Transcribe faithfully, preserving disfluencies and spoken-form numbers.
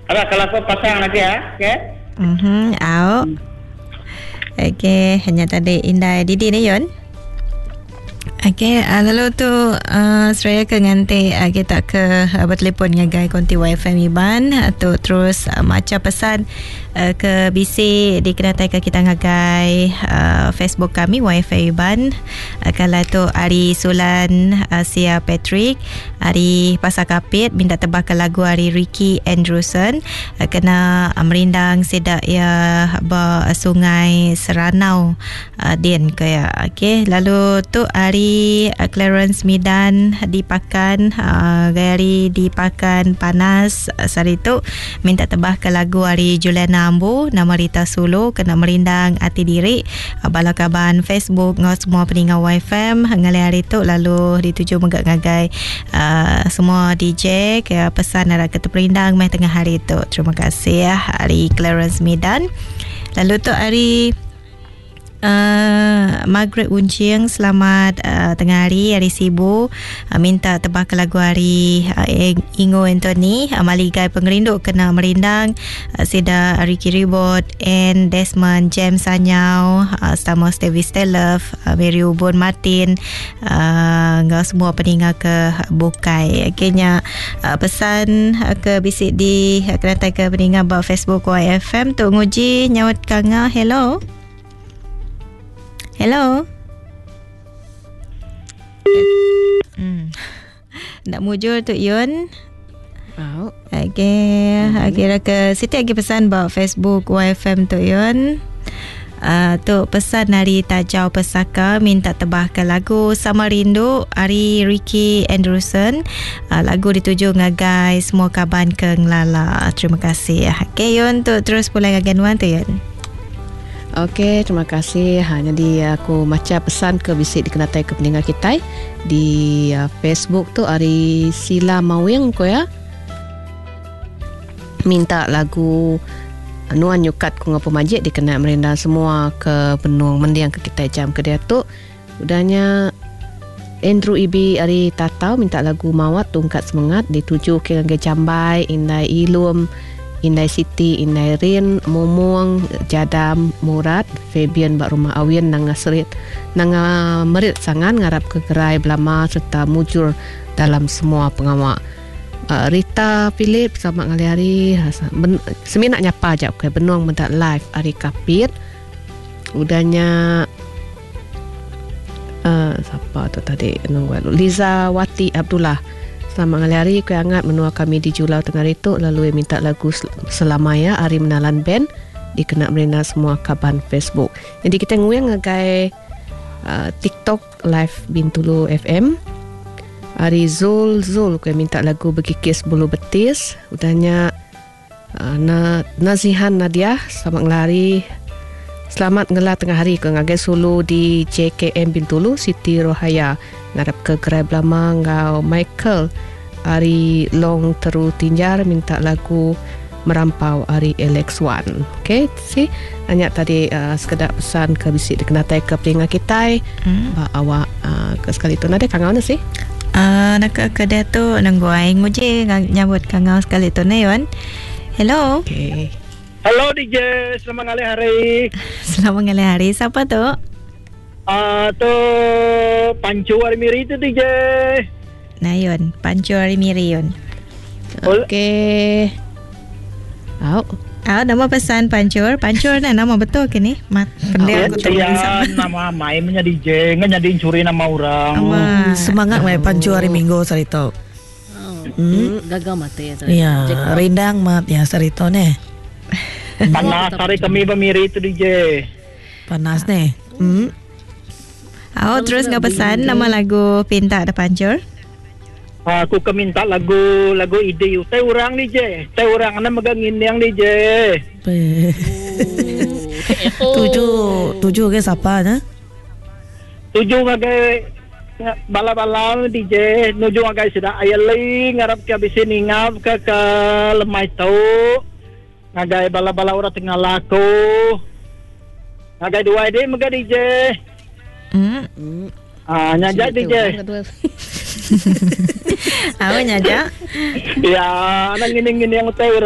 Ada kalau kau pasang lagi ya, okey? Mhm, au. Okey, hanya tadi Indai Didi ni Yon. Okey, uh, lalu tu uh, Seraya ke nganti uh, kita ke uh, bertelefon dengan Gai Konti Y F M Iban atau terus uh, macam pesan uh, ke B C di kenatai ke kita ngagai uh, Facebook kami Y F M Iban. Uh, kalau tu Ari Sulan uh, Sia Patrick, Ari Pasar Kapit minta tebak ke lagu Ari Ricky Andrewson uh, kena uh, merindang sedak ya ba sungai Seranau uh, Din kaya. Okey, lalu tu Ari uh, Clarence Midan di Pakan, uh, Gayari di Pakan Panas uh, sari tu minta tebah ke lagu Ari Juliana Ambu nama Rita Sulu kena merindang hati diri uh, balakaban Facebook ngau semua peninggal Y F M ngali hari tu lalu dituju megak ngagai uh, semua D J ke pesan ada kata perindang mai tengah hari tu. Terima kasih ya Ari Clarence Midan. Lalu tu Ari Uh, Margaret Unciang selamat uh, tengah hari hari Sibu uh, minta tebak ke lagu hari uh, Ingo Anthony uh, Maligai Pengerindu kena merindang uh, Sida Ricky Ribot and Desmond James Sanyau uh, Stamos Davis Telef uh, Mary Ubon Martin uh, ngau semua peninggal ke Bukai. Akhirnya uh, pesan uh, ke bisik di uh, kenatai ke peninggal bawah Facebook Y F M tu nguji nyawat kanga. Hello Hello. Hmm. Nak mujur tu Yun. Oh. Okey, mm-hmm. Kira ke Siti lagi pesan bawa Facebook Y F M tu Yun. Uh, tu pesan dari Tajau Pesaka minta tebah ke lagu Sama Rindu Ari Ricky Andrewson. Uh, lagu dituju ngagai semua kaban ke Ngelala. Terima kasih. Okey Yun tu terus pulai ngagan tu Yun. Okey, terima kasih. Ha, jadi aku macam pesan ke bisik dikenatai ke pendengar kita di uh, Facebook tu Ari Sila Mawing ko ya. Minta lagu Nuan Nyukat ku ngapa majik dikena merendang semua ke penuang mendiang ke kita jam ke dia tu. Udahnya Andrew Ibi Ari Tatau minta lagu Mawat Tungkat Semangat dituju ke Nggai Jambai, Indai Ilum, Indai Siti, Indai Rin, Momong, Jadam, Murad, Fabian Bak Rumah Awin, Nanga Serit, Nanga Merit Sangan, Ngarap ke Gerai Belama serta mujur dalam semua pengawak. Uh, Rita Philip sama ngali hari ben, seminak nyapa ajak ke benuang mendak live Ari Kapit. Udahnya uh, siapa tu tadi nunggu Liza Wati Abdullah. Selamat ngali hari ku angat menua kami di Julau Tengah itu lalu minta lagu Selamaya Ari Menalan Band dikena merena semua kaban Facebook. Jadi kita nguyang ngagai uh, TikTok live Bintulu F M. Ari Zul Zul ku minta lagu Berkikis Bulu Betis. Udahnya uh, na, Nazihan Nadia selamat ngelari. Selamat ngelah tengah hari ke ngagai Sulu di J K M Bintulu Siti Rohaya ngarap ke Gerai Belama ngau Michael Ari Long Teru Tinjar minta lagu Merampau Ari Alex One. Okay, si hanya tadi uh, sekedar pesan ke bisik dikenatai ke pelinga kita hmm. Ba awak uh, ke sekali tu nade kangau na si uh, nak ke kedai tu nanggo aing uji nyambut kangau sekali tu na yon. Hello. Okay. Halo D J, selamat ngali hari. Selamat ngali hari. Siapa tu? Ah, uh, tu Pancu Arimiri tu D J. Nah yun, Pancu Arimiri yun. Okey. Au. Au, nama pesan Pancur. Pancur na nama betul ke ni? Mat, pendek aku tulis sama. Nama mai punya D J, nganyadin curi nama orang. Oh, semangat mai Pancu hari Minggu sarito. Oh, hmm? Gagal mati ya. Ya, rindang mat ya sarito ne. Panas hari kami bemiri itu D J. Panas ne. Hmm. Oh, terus nggak pesan nama lagu pinta ada Pancur? Aku keminta lagu lagu ide teh orang D J. Teh orang ana megangin yang D J. Tujuh tujuh ke siapa na? Tujuh ngagai bala-bala D J. Nuju ngagai sudah ayali ngarap ke bisi ningap ke ke lemai tau. Ngagai bala-bala orang tengah laku. Ngagai dua ide mega D J. Hmm. Ah, nyajak D J. Awak nyajak? Ya, nang ngini-ngini yang tahu